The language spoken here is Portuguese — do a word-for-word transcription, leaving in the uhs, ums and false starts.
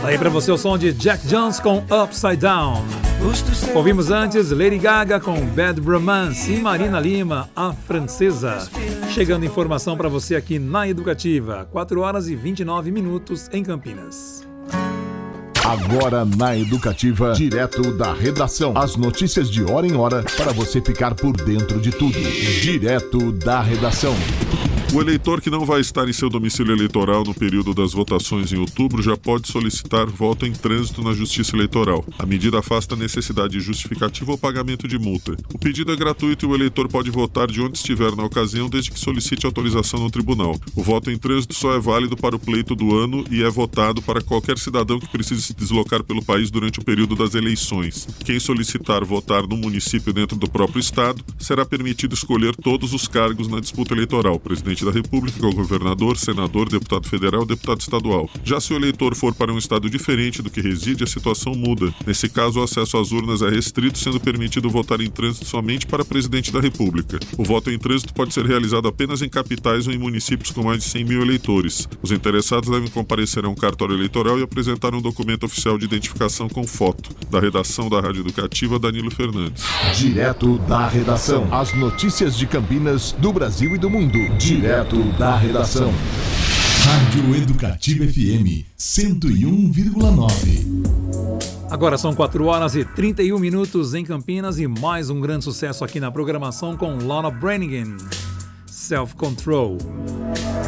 Aí pra você o som de Jack Jones com Upside Down. Ouvimos antes Lady Gaga com Bad Romance e Marina Lima, a francesa. Chegando informação pra você aqui na Educativa, quatro horas e vinte e nove minutos em Campinas. Agora na Educativa, direto da redação. As notícias de hora em hora para você ficar por dentro de tudo. Direto da redação. O eleitor que não vai estar em seu domicílio eleitoral no período das votações em outubro já pode solicitar voto em trânsito na Justiça Eleitoral. A medida afasta a necessidade de justificativa ou pagamento de multa. O pedido é gratuito e o eleitor pode votar de onde estiver na ocasião, desde que solicite autorização no tribunal. O voto em trânsito só é válido para o pleito do ano e é votado para qualquer cidadão que precise se deslocar pelo país durante o período das eleições. Quem solicitar votar no município dentro do próprio estado será permitido escolher todos os cargos na disputa eleitoral: presidente da República, governador, senador, deputado federal, deputado estadual. Já se o eleitor for para um estado diferente do que reside, a situação muda. Nesse caso, o acesso às urnas é restrito, sendo permitido votar em trânsito somente para presidente da República. O voto em trânsito pode ser realizado apenas em capitais ou em municípios com mais de cem mil eleitores. Os interessados devem comparecer a um cartório eleitoral e apresentar um documento oficial de identificação com foto. Da redação da Rádio Educativa, Danilo Fernandes. Direto da redação. As notícias de Campinas, do Brasil e do mundo. Direto da redação. Rádio Educativa F M cento e um vírgula nove. Agora são quatro horas e trinta e um minutos em Campinas e mais um grande sucesso aqui na programação com Lana Brannigan, Self Control.